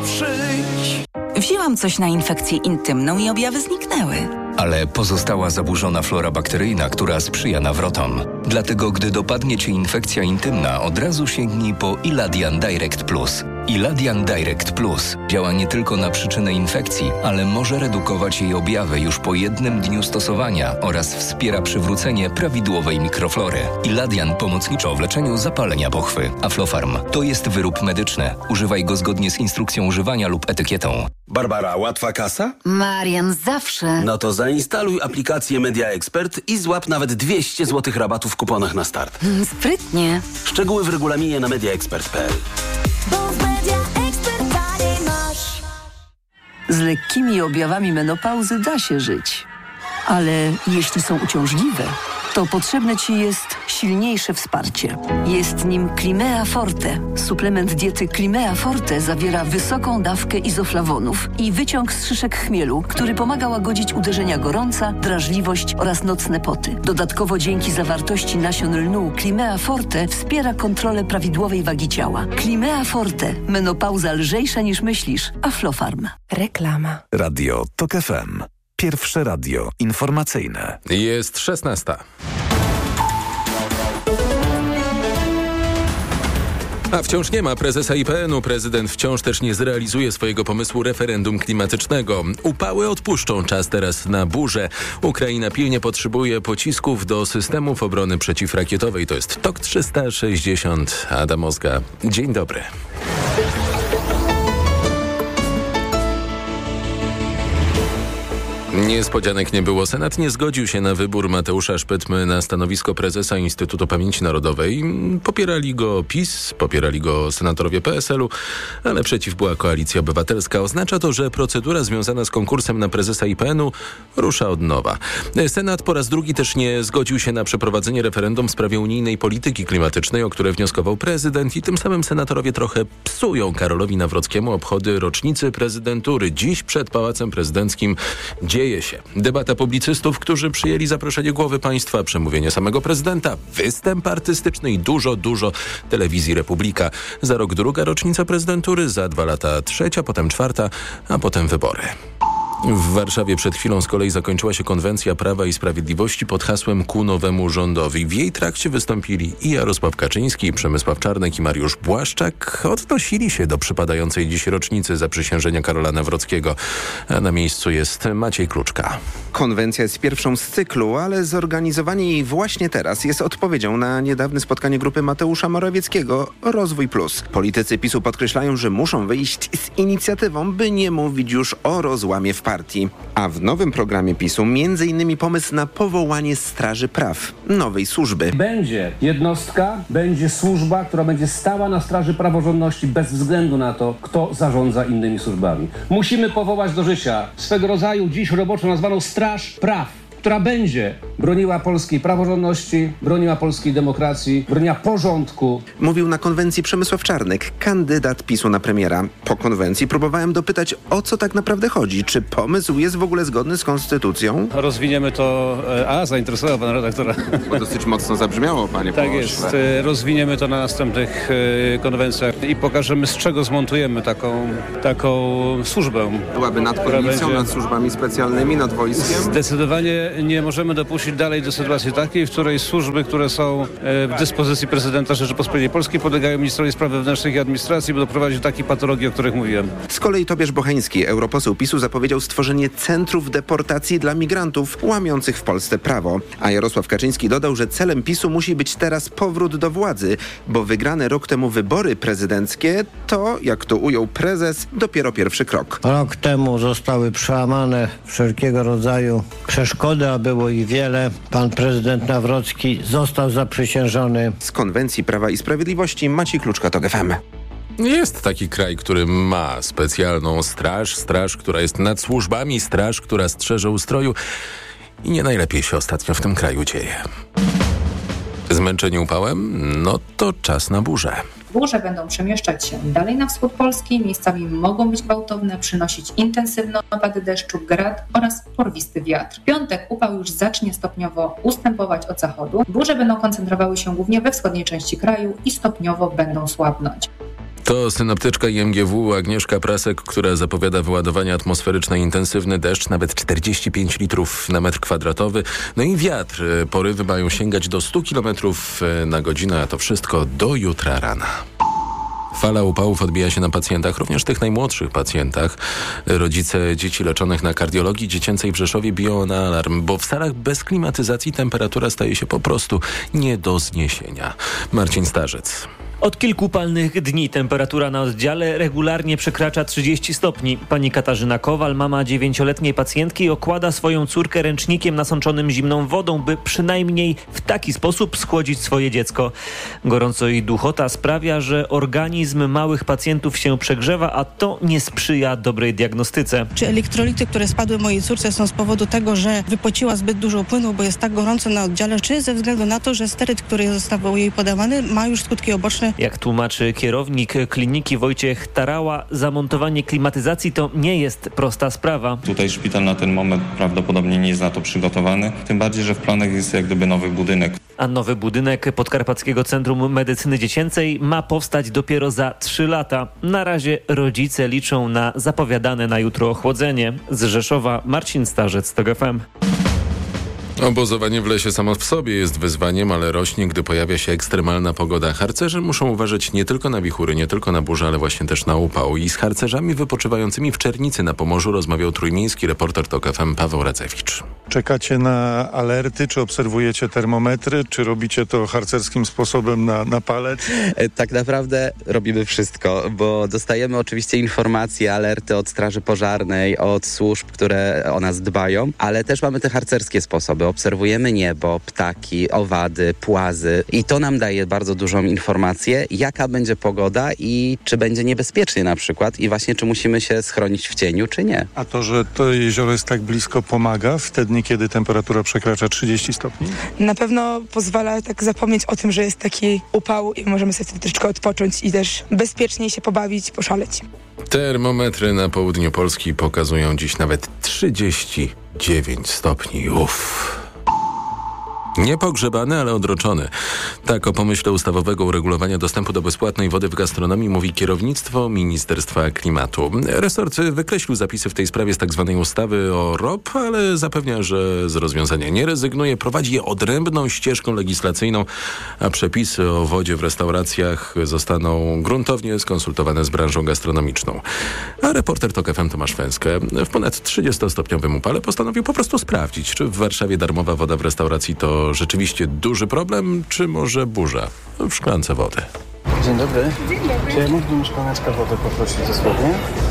przyjdź. Wzięłam coś na infekcję intymną i objawy zniknęły. Ale pozostała zaburzona flora bakteryjna, która sprzyja nawrotom. Dlatego, gdy dopadnie Cię infekcja intymna, od razu sięgnij po Iladian Direct Plus. Iladian Direct Plus działa nie tylko na przyczynę infekcji, ale może redukować jej objawy już po 1 dniu stosowania oraz wspiera przywrócenie prawidłowej mikroflory. Iladian pomocniczo w leczeniu zapalenia pochwy. Aflofarm to jest wyrób medyczny. Używaj go zgodnie z instrukcją używania lub etykietą. Barbara, łatwa kasa? Marian, zawsze. No to zainstaluj aplikację Media Expert i złap nawet 200 zł rabatu w kuponach na start. Sprytnie. Szczegóły w regulaminie na mediaexpert.pl. Z lekkimi objawami menopauzy da się żyć. Ale jeśli są uciążliwe, to potrzebne Ci jest silniejsze wsparcie. Jest nim Climea Forte. Suplement diety Climea Forte zawiera wysoką dawkę izoflawonów i wyciąg z szyszek chmielu, który pomaga łagodzić uderzenia gorąca, drażliwość oraz nocne poty. Dodatkowo dzięki zawartości nasion lnu Climea Forte wspiera kontrolę prawidłowej wagi ciała. Climea Forte. Menopauza lżejsza niż myślisz. Aflofarm. Reklama. Radio TOK FM. Pierwsze radio informacyjne. Jest 16. A wciąż nie ma prezesa IPN-u. Prezydent wciąż też nie zrealizuje swojego pomysłu referendum klimatycznego. Upały odpuszczą, czas teraz na burzę. Ukraina pilnie potrzebuje pocisków do systemów obrony przeciwrakietowej. To jest TOK 360. Adam Ozga. Dzień dobry. Niespodzianek nie było. Senat nie zgodził się na wybór Mateusza Szpytmy na stanowisko prezesa Instytutu Pamięci Narodowej. Popierali go PiS, popierali go senatorowie PSL-u, ale przeciw była Koalicja Obywatelska. Oznacza to, że procedura związana z konkursem na prezesa IPN-u rusza od nowa. Senat po raz drugi też nie zgodził się na przeprowadzenie referendum w sprawie unijnej polityki klimatycznej, o które wnioskował prezydent, i tym samym senatorowie trochę psują Karolowi Nawrockiemu obchody rocznicy prezydentury. Dziś przed Pałacem Prezydenckim dzieje się debata publicystów, którzy przyjęli zaproszenie głowy państwa, przemówienie samego prezydenta, występ artystyczny i dużo telewizji Republika. Za rok druga rocznica prezydentury, za 2 lata trzecia, potem 4, a potem wybory. W Warszawie przed chwilą z kolei zakończyła się konwencja Prawa i Sprawiedliwości pod hasłem Ku nowemu rządowi. W jej trakcie wystąpili i Jarosław Kaczyński, i Przemysław Czarnek, i Mariusz Błaszczak. Odnosili się do przypadającej dziś rocznicy zaprzysiężenia Karola Nawrockiego. A na miejscu jest Maciej Kluczka. Konwencja jest pierwszą z cyklu, ale zorganizowanie jej właśnie teraz jest odpowiedzią na niedawne spotkanie grupy Mateusza Morawieckiego Rozwój Plus. Politycy PiS-u podkreślają, że muszą wyjść z inicjatywą, by nie mówić już o rozłamie w partii. A w nowym programie PiS-u m.in. pomysł na powołanie Straży Praw, nowej służby. Będzie jednostka, będzie służba, która będzie stała na straży praworządności bez względu na to, kto zarządza innymi służbami. Musimy powołać do życia swego rodzaju dziś roboczo nazwaną Straż Praw, która będzie broniła polskiej praworządności, broniła polskiej demokracji, broniła porządku. Mówił na konwencji Przemysław Czarnek, kandydat PiS-u na premiera. Po konwencji próbowałem dopytać, o co tak naprawdę chodzi. Czy pomysł jest w ogóle zgodny z konstytucją? Rozwiniemy to... zainteresował pan redaktora. Bo dosyć mocno zabrzmiało, panie pośle. Tak jest. Rozwiniemy to na następnych konwencjach i pokażemy, z czego zmontujemy taką służbę. Byłaby nad policją, nad służbami specjalnymi, nad wojskiem? Zdecydowanie nie możemy dopuścić dalej do sytuacji takiej, w której służby, które są w dyspozycji prezydenta Rzeczypospolitej Polskiej, podlegają ministrowi spraw wewnętrznych i administracji, by doprowadzić do takich patologii, o których mówiłem. Z kolei Tobiasz Bocheński, europoseł PiS-u, zapowiedział stworzenie centrów deportacji dla migrantów łamiących w Polsce prawo. A Jarosław Kaczyński dodał, że celem PiS-u musi być teraz powrót do władzy, bo wygrane rok temu wybory prezydenckie to, jak to ujął prezes, dopiero pierwszy krok. Rok temu zostały przełamane wszelkiego rodzaju przeszkody, a było ich wiele. Pan prezydent Nawrocki został zaprzysiężony. Z konwencji Prawa i Sprawiedliwości Maciej Kluczka, TOK FM. Jest taki kraj, który ma specjalną straż, która jest nad służbami, straż, która strzeże ustroju i nie najlepiej się ostatnio w tym kraju dzieje. Zmęczeni upałem? No to czas na burzę. Burze będą przemieszczać się dalej na wschód Polski, miejscami mogą być gwałtowne, przynosić intensywne opady deszczu, grad oraz porwisty wiatr. W piątek upał już zacznie stopniowo ustępować od zachodu. Burze będą koncentrowały się głównie we wschodniej części kraju i stopniowo będą słabnąć. To synoptyczka IMGW Agnieszka Prasek, która zapowiada wyładowanie atmosferyczne, intensywny deszcz, nawet 45 litrów na metr kwadratowy. No i wiatr. Porywy mają sięgać do 100 km na godzinę, a to wszystko do jutra rana. Fala upałów odbija się na pacjentach, również tych najmłodszych pacjentach. Rodzice dzieci leczonych na kardiologii dziecięcej w Rzeszowie biją na alarm, bo w salach bez klimatyzacji temperatura staje się po prostu nie do zniesienia. Marcin Starzec. Od kilku upalnych dni temperatura na oddziale regularnie przekracza 30 stopni. Pani Katarzyna Kowal, mama 9-letniej pacjentki, okłada swoją córkę ręcznikiem nasączonym zimną wodą, by przynajmniej w taki sposób schłodzić swoje dziecko. Gorąco i duchota sprawia, że organizm małych pacjentów się przegrzewa, a to nie sprzyja dobrej diagnostyce. Czy elektrolity, które spadły mojej córce, są z powodu tego, że wypociła zbyt dużo płynu, bo jest tak gorąco na oddziale, czy ze względu na to, że steryt, który został jej podawany, ma już skutki uboczne? Jak tłumaczy kierownik kliniki Wojciech Tarała, zamontowanie klimatyzacji to nie jest prosta sprawa. Tutaj szpital na ten moment prawdopodobnie nie jest na to przygotowany, tym bardziej, że w planach jest jak gdyby nowy budynek. A nowy budynek Podkarpackiego Centrum Medycyny Dziecięcej ma powstać dopiero za 3 lata. Na razie rodzice liczą na zapowiadane na jutro ochłodzenie. Z Rzeszowa Marcin Starzec, TOG FM. Obozowanie w lesie samo w sobie jest wyzwaniem, ale rośnie, gdy pojawia się ekstremalna pogoda. Harcerze muszą uważać nie tylko na wichury, nie tylko na burzę, ale właśnie też na upał. I z harcerzami wypoczywającymi w Czernicy na Pomorzu rozmawiał trójmiejski reporter TOG FM Paweł Radzewicz. Czekacie na alerty, czy obserwujecie termometry, czy robicie to harcerskim sposobem na palec? Tak naprawdę robimy wszystko, bo dostajemy oczywiście informacje, alerty od Straży Pożarnej, od służb, które o nas dbają, ale też mamy te harcerskie sposoby. Obserwujemy niebo, ptaki, owady, płazy i to nam daje bardzo dużą informację, jaka będzie pogoda i czy będzie niebezpiecznie na przykład i właśnie czy musimy się schronić w cieniu, czy nie. A to, że to jezioro jest tak blisko, pomaga w te dni, kiedy temperatura przekracza 30 stopni? Na pewno pozwala tak zapomnieć o tym, że jest taki upał i możemy sobie wtedy troszeczkę odpocząć i też bezpieczniej się pobawić, poszaleć. Termometry na południu Polski pokazują dziś nawet 39 stopni. Uff. Niepogrzebany, ale odroczony. Tak o pomyśle ustawowego uregulowania dostępu do bezpłatnej wody w gastronomii mówi kierownictwo Ministerstwa Klimatu. Resort wykreślił zapisy w tej sprawie z tzw. ustawy o ROP, ale zapewnia, że z rozwiązania nie rezygnuje. Prowadzi je odrębną ścieżką legislacyjną, a przepisy o wodzie w restauracjach zostaną gruntownie skonsultowane z branżą gastronomiczną. A reporter TOG FM Tomasz Węskę w ponad 30-stopniowym upale postanowił po prostu sprawdzić, czy w Warszawie darmowa woda w restauracji to rzeczywiście duży problem, czy może burza w szklance wody. Dzień dobry. Dzień dobry. Czy ja mógłbym szklaneczkę wody poprosić dosłownie?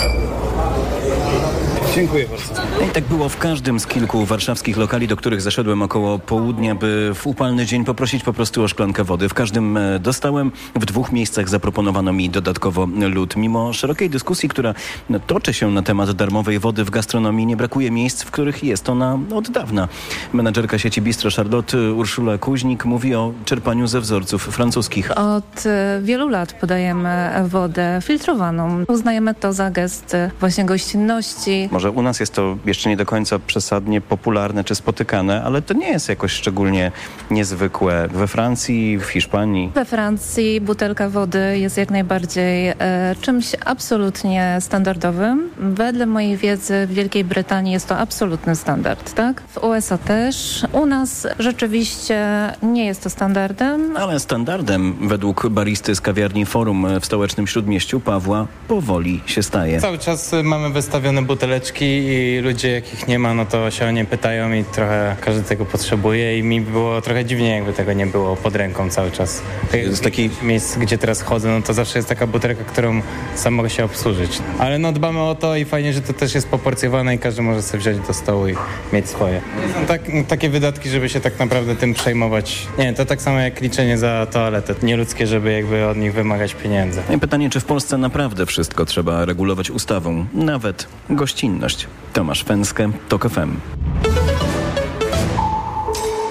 Dziękuję bardzo. I tak było w każdym z kilku warszawskich lokali, do których zaszedłem około południa, by w upalny dzień poprosić po prostu o szklankę wody. W każdym dostałem, w 2 miejscach zaproponowano mi dodatkowo lód. Mimo szerokiej dyskusji, która toczy się na temat darmowej wody w gastronomii, nie brakuje miejsc, w których jest ona od dawna. Menadżerka sieci Bistro Charlotte Urszula Kuźnik mówi o czerpaniu ze wzorców francuskich. Od wielu lat podajemy wodę filtrowaną. Uznajemy to za gest właśnie gościnności. Może u nas jest to jeszcze nie do końca przesadnie popularne czy spotykane, ale to nie jest jakoś szczególnie niezwykłe. We Francji, w Hiszpanii. We Francji butelka wody jest jak najbardziej czymś absolutnie standardowym. Wedle mojej wiedzy w Wielkiej Brytanii jest to absolutny standard, tak? W USA też. U nas rzeczywiście nie jest to standardem. Ale standardem według baristy z kawiarni Forum w stołecznym Śródmieściu Pawła powoli się staje. Cały czas mamy wystawione buteleczki i ludzie, jakich nie ma, no to się o nie pytają i trochę każdy tego potrzebuje i mi było trochę dziwnie, jakby tego nie było pod ręką cały czas. Z takich miejsc, gdzie teraz chodzę, no to zawsze jest taka butelka, którą sam mogę się obsłużyć. Ale no dbamy o to i fajnie, że to też jest poporcjowane i każdy może sobie wziąć do stołu i mieć swoje. Są takie wydatki, żeby się tak naprawdę tym przejmować. Nie, to tak samo jak liczenie za toaletę. Nieludzkie, żeby jakby od nich wymagać pieniędzy. I pytanie, czy w Polsce naprawdę wszystko trzeba regulować ustawą? Nawet gościnność. 9. Tomasz Węskę, TOG FM.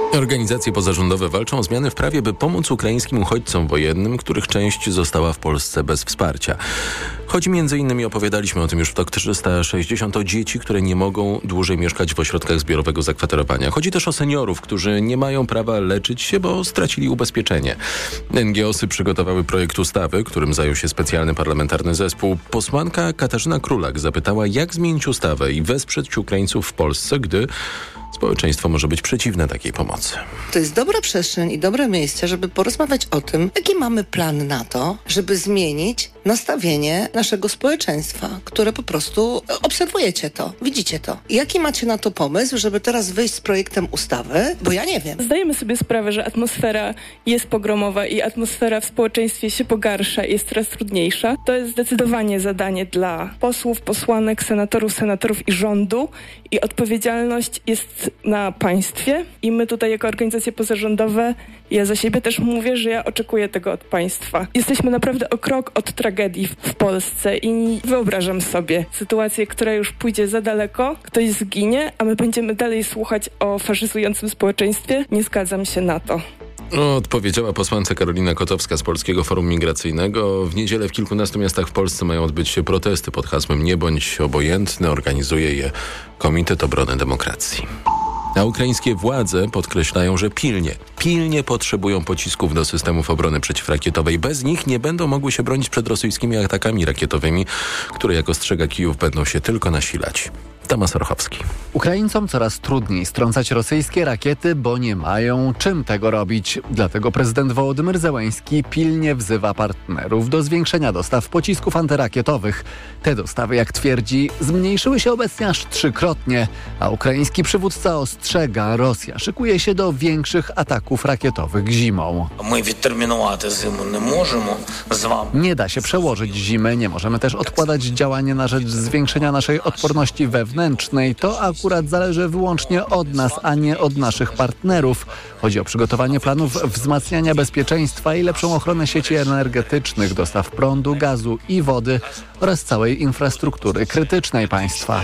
Organizacje pozarządowe walczą o zmiany w prawie, by pomóc ukraińskim uchodźcom wojennym, których część została w Polsce bez wsparcia. Chodzi m.in. opowiadaliśmy o tym już w TOK 360, o dzieci, które nie mogą dłużej mieszkać w ośrodkach zbiorowego zakwaterowania. Chodzi też o seniorów, którzy nie mają prawa leczyć się, bo stracili ubezpieczenie. NGO-sy przygotowały projekt ustawy, którym zajął się specjalny parlamentarny zespół. Posłanka Katarzyna Królak zapytała, jak zmienić ustawę i wesprzeć Ukraińców w Polsce, gdy społeczeństwo może być przeciwne takiej pomocy. To jest dobra przestrzeń i dobre miejsce, żeby porozmawiać o tym, jaki mamy plan na to, żeby zmienić nastawienie naszego społeczeństwa, które po prostu obserwujecie to, widzicie to. Jaki macie na to pomysł, żeby teraz wyjść z projektem ustawy? Bo ja nie wiem. Zdajemy sobie sprawę, że atmosfera jest pogromowa i atmosfera w społeczeństwie się pogarsza i jest coraz trudniejsza. To jest zdecydowanie zadanie dla posłów, posłanek, senatorów i rządu i odpowiedzialność jest na państwie i my tutaj jako organizacje pozarządowe, ja za siebie też mówię, że ja oczekuję tego od państwa. Jesteśmy naprawdę o krok od tragedii w Polsce i wyobrażam sobie sytuację, która już pójdzie za daleko, ktoś zginie, a my będziemy dalej słuchać o faszyzującym społeczeństwie. Nie zgadzam się na to. Odpowiedziała posłance Karolina Kotowska z Polskiego Forum Migracyjnego. W niedzielę w kilkunastu miastach w Polsce mają odbyć się protesty pod hasłem "Nie bądź obojętny". Organizuje je Komitet Obrony Demokracji. A ukraińskie władze podkreślają, że pilnie potrzebują pocisków do systemów obrony przeciwrakietowej. Bez nich nie będą mogły się bronić przed rosyjskimi atakami rakietowymi, które, jak ostrzega Kijów, będą się tylko nasilać. Tomasz Rochowski. Ukraińcom coraz trudniej strącać rosyjskie rakiety, bo nie mają czym tego robić. Dlatego prezydent Wołodymyr Zełenski pilnie wzywa partnerów do zwiększenia dostaw pocisków antyrakietowych. Te dostawy, jak twierdzi, zmniejszyły się obecnie aż 3-krotnie, a ukraiński przywódca ostrzega, Rosja szykuje się do większych ataków rakietowych zimą. Nie da się przełożyć zimy, nie możemy też odkładać działania na rzecz zwiększenia naszej odporności wewnętrznej. To akurat zależy wyłącznie od nas, a nie od naszych partnerów. Chodzi o przygotowanie planów wzmacniania bezpieczeństwa i lepszą ochronę sieci energetycznych, dostaw prądu, gazu i wody oraz całej infrastruktury krytycznej państwa.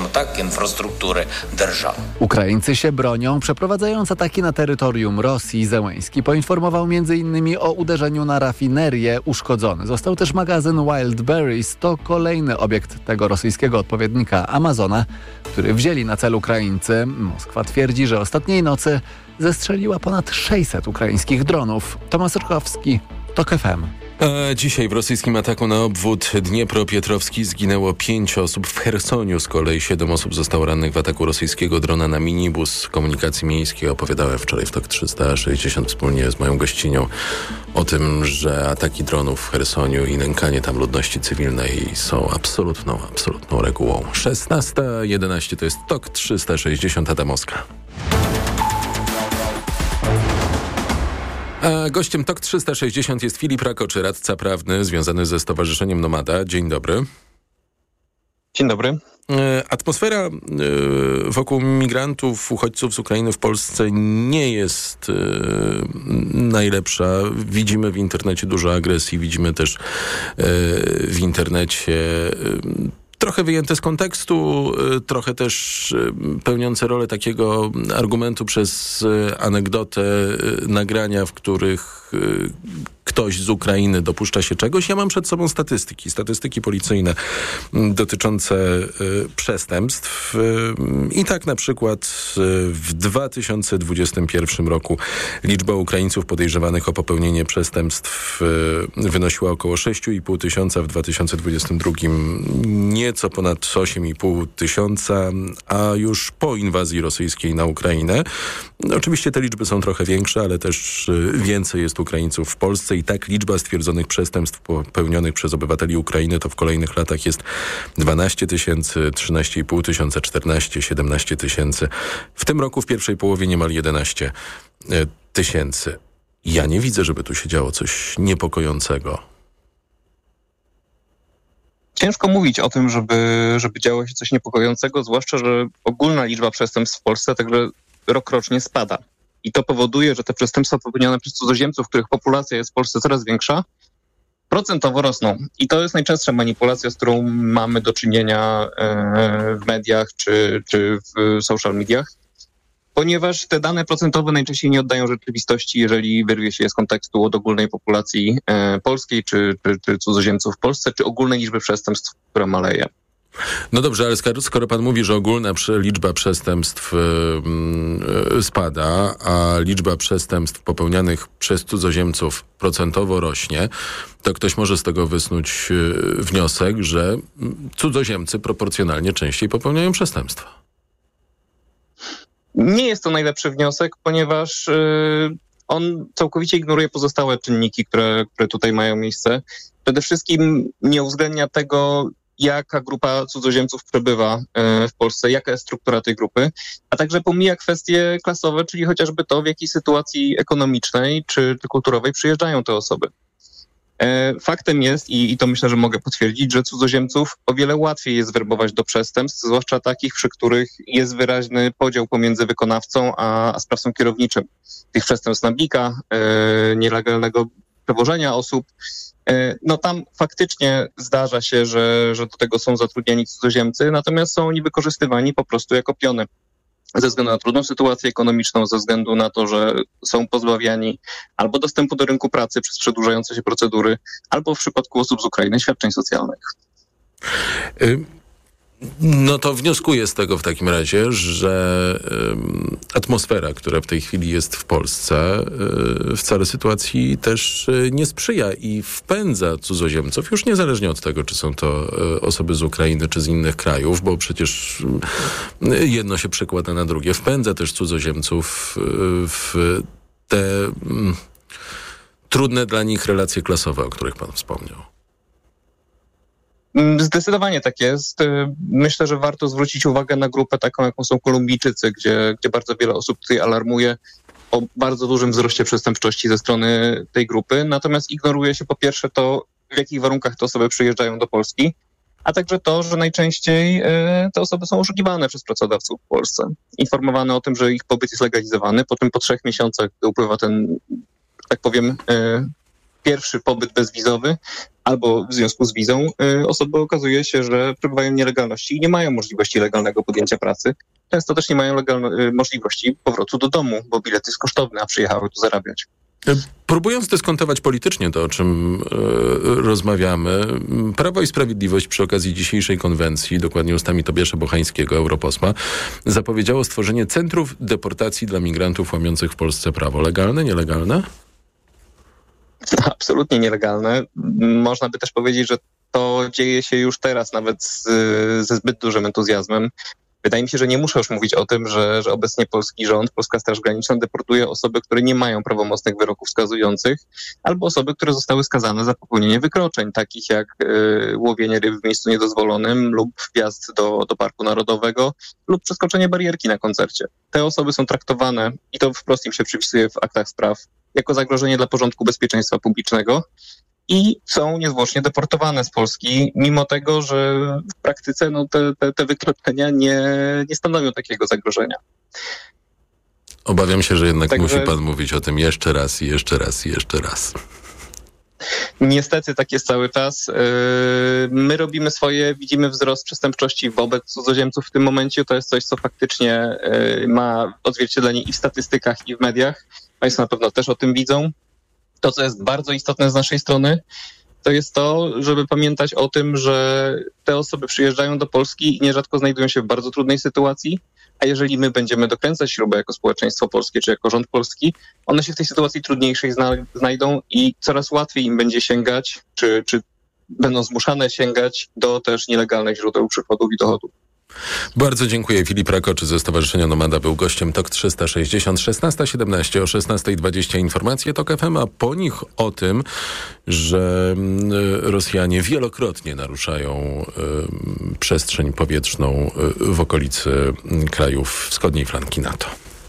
Ukraińcy się bronią, przeprowadzając ataki na terytorium Rosji. Zełenski poinformował m.in. o uderzeniu na rafinerię. Uszkodzony został też magazyn Wildberries. To kolejny obiekt tego rosyjskiego odpowiednika Amazona, który wzięli na cel Ukraińcy. Moskwa twierdzi, że ostatniej nocy zestrzeliła ponad 600 ukraińskich dronów. Tomasz Rkowski, TOK FM. A dzisiaj w rosyjskim ataku na obwód Dniepropietrowski zginęło 5 osób. W Chersoniu z kolei 7 osób zostało rannych w ataku rosyjskiego drona na minibus komunikacji miejskiej. Opowiadałem wczoraj w TOK 360 wspólnie z moją gościnią o tym, że ataki dronów w Chersoniu i nękanie tam ludności cywilnej są absolutną regułą. 16:11 to jest TOK 360 Adamowska. A gościem TOK 360 jest Filip Rakoczy, radca prawny związany ze Stowarzyszeniem Nomada. Dzień dobry. Dzień dobry. Atmosfera wokół migrantów, uchodźców z Ukrainy w Polsce nie jest najlepsza. Widzimy w internecie dużo agresji, widzimy też w internecie trochę wyjęte z kontekstu, trochę też pełniące rolę takiego argumentu przez anegdotę nagrania, w których ktoś z Ukrainy dopuszcza się czegoś. Ja mam przed sobą statystyki policyjne dotyczące przestępstw. I tak na przykład w 2021 roku liczba Ukraińców podejrzewanych o popełnienie przestępstw wynosiła około 6,5 tysiąca, w 2022 nieco ponad 8,5 tysiąca, a już po inwazji rosyjskiej na Ukrainę. Oczywiście te liczby są trochę większe, ale też więcej jest Ukraińców w Polsce i tak liczba stwierdzonych przestępstw popełnionych przez obywateli Ukrainy to w kolejnych latach jest 12 tysięcy, 13,5 tysiąca, 14, 17 tysięcy. W tym roku w pierwszej połowie niemal 11 tysięcy. Ja nie widzę, żeby tu się działo coś niepokojącego. Ciężko mówić o tym, żeby działo się coś niepokojącego, zwłaszcza, że ogólna liczba przestępstw w Polsce także rokrocznie spada. I to powoduje, że te przestępstwa popełnione przez cudzoziemców, których populacja jest w Polsce coraz większa, procentowo rosną. I to jest najczęstsza manipulacja, z którą mamy do czynienia w mediach czy w social mediach. ponieważ te dane procentowe najczęściej nie oddają rzeczywistości, jeżeli wyrwie się je z kontekstu od ogólnej populacji polskiej, czy cudzoziemców w Polsce, czy ogólnej liczby przestępstw, która maleje. No dobrze, ale skoro pan mówi, że ogólna liczba przestępstw spada, a liczba przestępstw popełnianych przez cudzoziemców procentowo rośnie, to ktoś może z tego wysnuć wniosek, że cudzoziemcy proporcjonalnie częściej popełniają przestępstwa. Nie jest to najlepszy wniosek, ponieważ on całkowicie ignoruje pozostałe czynniki, które tutaj mają miejsce. Przede wszystkim nie uwzględnia tego, jaka grupa cudzoziemców przebywa w Polsce, jaka jest struktura tej grupy, a także pomija kwestie klasowe, czyli chociażby to, w jakiej sytuacji ekonomicznej czy kulturowej przyjeżdżają te osoby. Faktem jest, i to myślę, że mogę potwierdzić, że cudzoziemców o wiele łatwiej jest werbować do przestępstw, zwłaszcza takich, przy których jest wyraźny podział pomiędzy wykonawcą a sprawcą kierowniczym. Tych przestępstw nabika, nielegalnego przewożenia osób. No tam faktycznie zdarza się, że do tego są zatrudniani cudzoziemcy, natomiast są oni wykorzystywani po prostu jako piony. Ze względu na trudną sytuację ekonomiczną, ze względu na to, że są pozbawiani albo dostępu do rynku pracy przez przedłużające się procedury, albo w przypadku osób z Ukrainy świadczeń socjalnych. No to wnioskuję z tego w takim razie, że atmosfera, która w tej chwili jest w Polsce, wcale sytuacji też nie sprzyja i wpędza cudzoziemców, już niezależnie od tego, czy są to osoby z Ukrainy, czy z innych krajów, bo przecież jedno się przekłada na drugie. Wpędza też cudzoziemców w te trudne dla nich relacje klasowe, o których pan wspomniał. Zdecydowanie tak jest. Myślę, że warto zwrócić uwagę na grupę taką, jaką są Kolumbijczycy, gdzie bardzo wiele osób tutaj alarmuje o bardzo dużym wzroście przestępczości ze strony tej grupy. Natomiast ignoruje się po pierwsze to, w jakich warunkach te osoby przyjeżdżają do Polski, a także to, że najczęściej te osoby są oszukiwane przez pracodawców w Polsce. Informowane o tym, że ich pobyt jest legalizowany. Potem po 3 miesiącach, gdy upływa ten, tak powiem, pierwszy pobyt bezwizowy, albo w związku z wizą, osoby okazuje się, że przebywają w nielegalności i nie mają możliwości legalnego podjęcia pracy. Często też nie mają możliwości powrotu do domu, bo bilet jest kosztowny, a przyjechały tu zarabiać. Próbując dyskontować politycznie to, o czym rozmawiamy, Prawo i Sprawiedliwość przy okazji dzisiejszej konwencji, dokładnie ustami Tobiasza Bochańskiego, europosła, zapowiedziało stworzenie centrów deportacji dla migrantów łamiących w Polsce prawo. Legalne, nielegalne? Absolutnie nielegalne. Można by też powiedzieć, że to dzieje się już teraz, nawet ze zbyt dużym entuzjazmem. Wydaje mi się, że nie muszę już mówić o tym, że obecnie polski rząd, Polska Straż Graniczna deportuje osoby, które nie mają prawomocnych wyroków skazujących, albo osoby, które zostały skazane za popełnienie wykroczeń, takich jak łowienie ryb w miejscu niedozwolonym lub wjazd do Parku Narodowego lub przeskoczenie barierki na koncercie. Te osoby są traktowane, i to wprost im się przypisuje w aktach spraw, jako zagrożenie dla porządku bezpieczeństwa publicznego i są niezwłocznie deportowane z Polski, mimo tego, że w praktyce te wykroczenia nie stanowią takiego zagrożenia. Obawiam się, że jednak musi pan mówić o tym jeszcze raz i jeszcze raz i jeszcze raz. Niestety tak jest cały czas. My robimy swoje, widzimy wzrost przestępczości wobec cudzoziemców w tym momencie. To jest coś, co faktycznie ma odzwierciedlenie i w statystykach, i w mediach. Państwo na pewno też o tym widzą. To, co jest bardzo istotne z naszej strony, to jest to, żeby pamiętać o tym, że te osoby przyjeżdżają do Polski i nierzadko znajdują się w bardzo trudnej sytuacji, a jeżeli my będziemy dokręcać śrubę jako społeczeństwo polskie czy jako rząd polski, one się w tej sytuacji trudniejszej znajdą i coraz łatwiej im będzie sięgać, czy będą zmuszane sięgać do też nielegalnych źródeł przychodów i dochodów. Bardzo dziękuję. Filip Rakoczy ze Stowarzyszenia Nomada był gościem TOK 360, 16:17, o 16:20 informacje TOK FM, a po nich o tym, że Rosjanie wielokrotnie naruszają przestrzeń powietrzną w okolicy krajów wschodniej flanki NATO.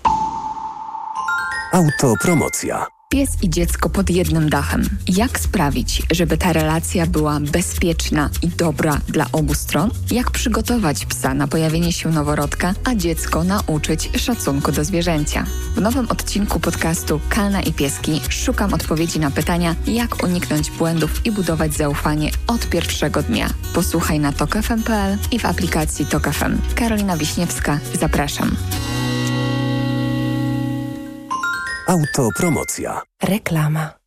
Autopromocja. Pies i dziecko pod jednym dachem. Jak sprawić, żeby ta relacja była bezpieczna i dobra dla obu stron? Jak przygotować psa na pojawienie się noworodka, a dziecko nauczyć szacunku do zwierzęcia? W nowym odcinku podcastu Kalna i Pieski szukam odpowiedzi na pytania, jak uniknąć błędów i budować zaufanie od pierwszego dnia. Posłuchaj na tokfm.pl i w aplikacji Tok FM. Karolina Wiśniewska, zapraszam. Autopromocja. Reklama.